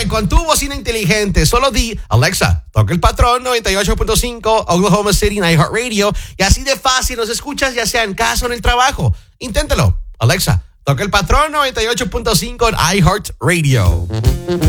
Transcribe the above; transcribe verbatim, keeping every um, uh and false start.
con tu bocina inteligente, solo di, Alexa, toca el patrón noventa y ocho punto cinco Oklahoma City iHeartRadio y así de fácil nos escuchas ya sea en casa o en el trabajo. Inténtalo. Alexa, toca el patrón noventa y ocho punto cinco en iHeartRadio.